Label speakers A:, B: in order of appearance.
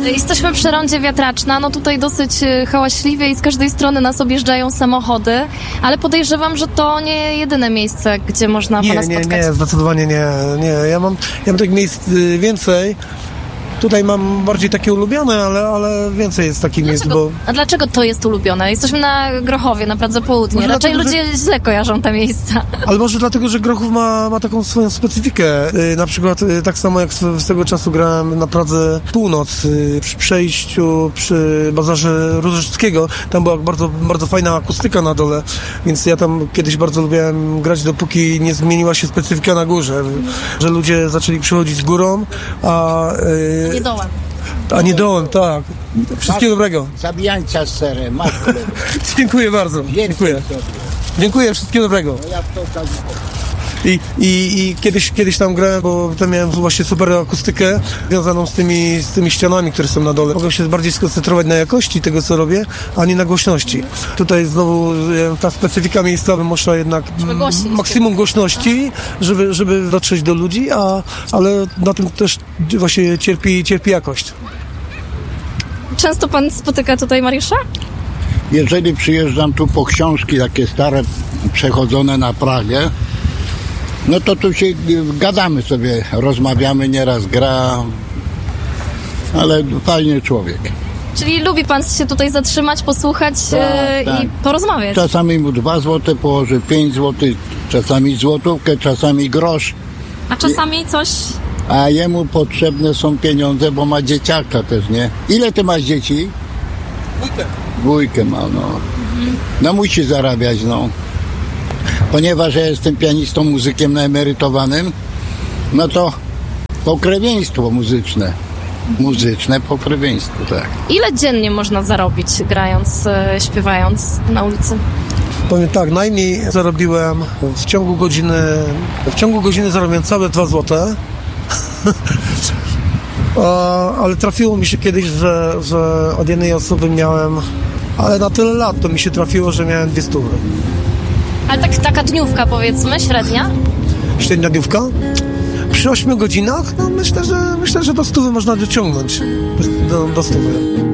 A: Jesteśmy przy rondzie Wiatraczna, no tutaj dosyć hałaśliwie i z każdej strony nas objeżdżają samochody, ale podejrzewam, że to nie jedyne miejsce, gdzie można pana spotkać.
B: Nie, zdecydowanie nie. Ja mam tych miejsc więcej. Tutaj mam bardziej takie ulubione, ale więcej jest takich miejsc, bo...
A: A dlaczego to jest ulubione? Jesteśmy na Grochowie, na Pradze Południe.
B: Może
A: Raczej
B: dlatego,
A: ludzie źle kojarzą te miejsca.
B: Ale może dlatego, że Grochów ma taką swoją specyfikę. Na przykład tak samo jak swego czasu grałem na Pradze Północ, przy przejściu, przy Bazarze Różewskiego. Tam była bardzo, bardzo fajna akustyka na dole, więc ja tam kiedyś bardzo lubiłem grać, dopóki nie zmieniła się specyfika na górze. Że ludzie zaczęli przychodzić górą,
A: Nie dołem.
B: A nie dołem, tak. Wszystkiego dobrego.
C: Zabijańca z serem, masz kolego.
B: Dziękuję bardzo. Dziękuję. Dziękuję, wszystkiego dobrego.
C: No ja to tak...
B: I kiedyś tam grałem, bo tam miałem właśnie super akustykę związaną z tymi ścianami, które są na dole. Mogę się bardziej skoncentrować na jakości tego, co robię, a nie na głośności. Tutaj znowu ta specyfika miejsca wymusza jednak maksimum głośności, żeby dotrzeć do ludzi, ale na tym też właśnie cierpi jakość.
A: Często pan spotyka tutaj Mariusza?
C: Jeżeli przyjeżdżam tu po książki takie stare, przechodzone na Pragę, no to tu się gadamy sobie, rozmawiamy, nieraz gra, ale fajny człowiek.
A: Czyli lubi pan się tutaj zatrzymać, posłuchać
C: Tak.
A: i porozmawiać?
C: Czasami mu 2 złote położy, 5 złotych, czasami złotówkę, czasami grosz.
A: A czasami coś...
C: A jemu potrzebne są pieniądze, bo ma dzieciaka też, nie? Ile ty masz dzieci? Dwójkę ma, no. No musi zarabiać, no. Ponieważ ja jestem pianistą, muzykiem emerytowanym, no to pokrewieństwo muzyczne. Muzyczne pokrewieństwo, tak.
A: Ile dziennie można zarobić grając, śpiewając na ulicy?
B: Powiem tak, najmniej zarobiłem w ciągu godziny zarobiłem całe 2 złote. Ale trafiło mi się kiedyś, że od jednej osoby miałem, ale na tyle lat to mi się trafiło, że miałem 200.
A: Ale taka dniówka, powiedzmy, średnia?
B: Średnia dniówka? Przy 8 godzinach, no myślę, że do 100 można dociągnąć. Do 100.